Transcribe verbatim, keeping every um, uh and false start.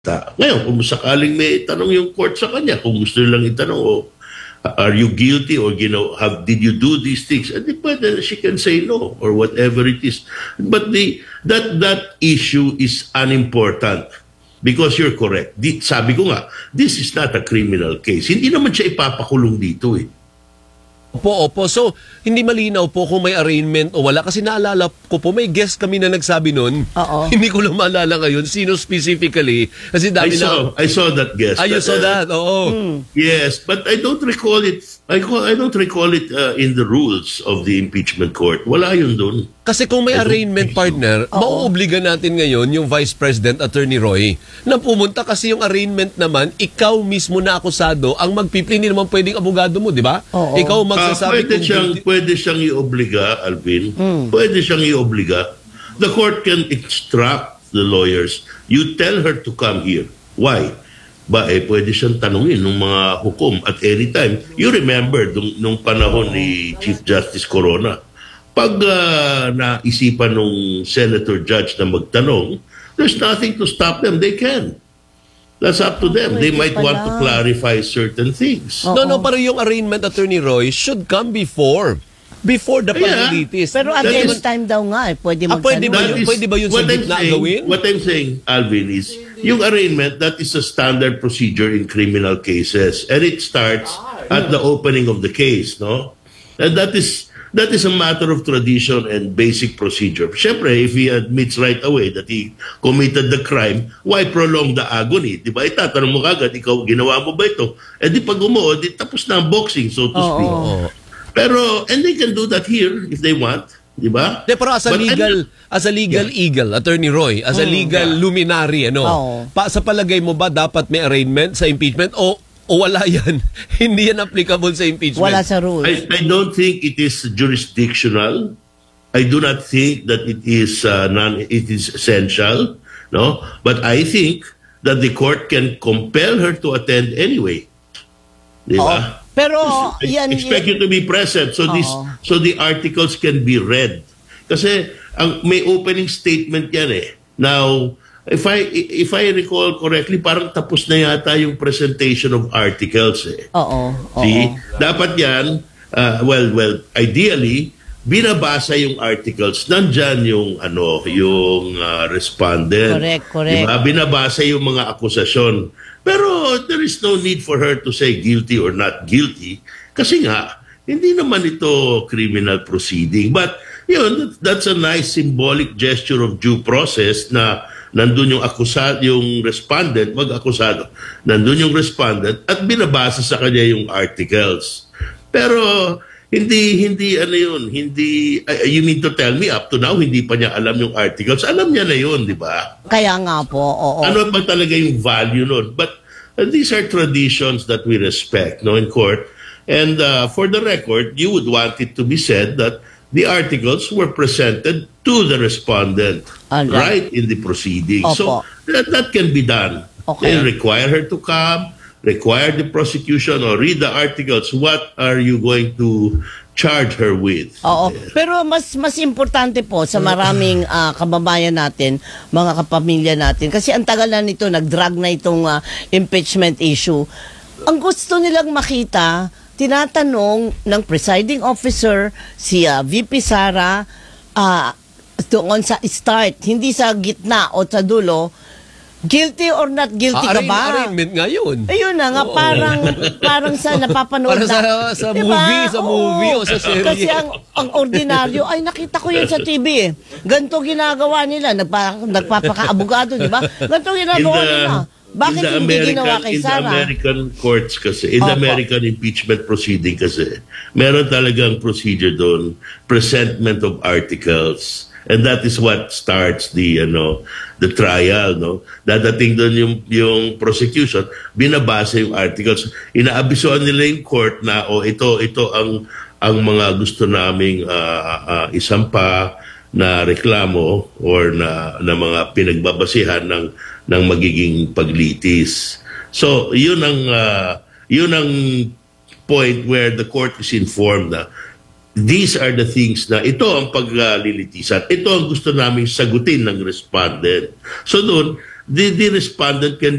Ta. Ngayon, kung sakaling may tanong yung court sa kanya, kung gusto nilang itanong, oh, are you guilty or you know, have did you do these things? And pwede, she can say no or whatever it is. But the that that issue is unimportant because you're correct. Di, sabi ko nga, this is not a criminal case. Hindi naman siya ipapakulong dito eh. Opo, opo. So, hindi malinaw po kung may arraignment o wala. Kasi naalala ko po, may guest kami na nagsabi nun. Oo. Hindi ko lang maalala ngayon sino specifically. Kasi I dami saw, na... I saw that guest. Ah, you saw that? Oo. Hmm. Yes, but I don't recall it. I, call, I don't recall it uh, in the rules of the impeachment court. Wala yun doon. Kasi kung may arraignment partner, mauobliga natin ngayon yung Vice President Attorney Roy na pumunta kasi yung arraignment naman, ikaw mismo na akusado ang magpipili. Hindi naman pwedeng abogado mo, di ba? Oo. Ikaw Ah, magsasabi pwede kung siyang, guilty- pwede siyang iobliga, Alvin. Pwede siyang iobliga. The court can instruct the lawyers, you tell her to come here. Why? Ba, eh, pwede siyang tanungin ng mga hukom at any time. You remember, nung, nung panahon ni Chief Justice Corona, pag uh, naisipan nung senator judge na magtanong, there's nothing to stop them. They can. That's up to them. They might want to clarify certain things. No, no, pero yung arraignment, Attorney Roy, should come before. Before the Yeah. paglilitis. Pero at That any is- time daw nga, eh, pwede Ah, pwede magtanong. ba That yun? is- Pwede ba yun sa what I'm gitna saying- gawin? What I'm saying, Alvin, is yung arraignment, that is a standard procedure in criminal cases. And it starts at the opening of the case, no? And that is that is a matter of tradition and basic procedure. Siyempre, if he admits right away that he committed the crime, why prolong the agony? Di ba? Itatanong mo kagad, ikaw, ginawa mo ba ito? Eh di pag umuod, di tapos na ang boxing, so to speak. Oo. Pero, and they can do that here if they want. Di ba? De, pero as a But legal, ano- as a legal eagle, Attorney Roy, as a legal luminary, ano, Oo. pa, sa palagay mo ba dapat may arraignment sa impeachment o o wala yan? Hindi yan applicable sa impeachment. Wala sa rules. I, I don't think it is jurisdictional. I do not think that it is uh, non. It is essential, no. But I think that the court can compel her to attend anyway. Di ba? Pero I yan, expect you to be present so this Oo. so the articles can be read. Kasi ang may opening statement yan eh. Now, if I if I recall correctly, parang tapos na yata yung presentation of articles eh. oo, oo. See? Dapat yan, uh, well, well, ideally, binabasa yung articles, nandyan yung, ano, yung uh, respondent. Correct, correct. Diba? Binabasa yung mga akusasyon. Pero there is no need for her to say guilty or not guilty kasi nga, hindi naman ito criminal proceeding. But, yun, that's a nice symbolic gesture of due process na nandun yung akusado, yung respondent, mag-akusado, nandun yung respondent at binabasa sa kanya yung articles. Pero hindi hindi ano yun, hindi uh, you mean to tell me up to now hindi pa niya alam yung articles. Alam niya na yun, di ba? Kaya nga po, oo. Ano ba talaga yung value nun? But uh, these are traditions that we respect, no, in court. And uh, for the record, you would want it to be said that the articles were presented to the respondent Alright. right in the proceeding. Opo. So that, that can be done. Okay. They require her to come, require the prosecution or read the articles. What are you going to charge her with? Oo. Pero mas mas importante po sa maraming ah, kababayan natin, mga kapamilya natin, kasi ang tagal na nito, nag-drag na itong ah, impeachment issue. Ang gusto nilang makita, tinatanong ng presiding officer, si ah, V P Sara, ah, doon sa start, hindi sa gitna o sa dulo, guilty or not guilty Ah, ka arraign- ba? arraignment nga yun. Ayun na nga, Oo. parang parang sa napapanood Para sa, na. sa Diba? movie, sa Oo. movie o sa serie. Kasi ang, ang ordinaryo, ay nakita ko yan sa T V eh. Ganito ginagawa nila, nagpa, nagpapaka-abogado, di ba? Ganito ginagawa nila. Bakit in the hindi American, ginawa kay in the Sara? American courts kasi, in the Opo. American impeachment proceeding kasi, meron talagang procedure doon, presentment of articles. And that is what starts the ano the trial, no? Dadating doon yung yung prosecution, binabasa yung articles, inaabisuan nila yung court na oh ito ito ang ang mga gusto naming uh, uh, isampa na reklamo or na na mga pinagbabasihan ng ng magiging paglitis. So, yun ang uh, yun ang point where the court is informed na these are the things na ito ang paglilitisan. Ito ang gusto naming sagutin ng respondent. So doon, the, the respondent can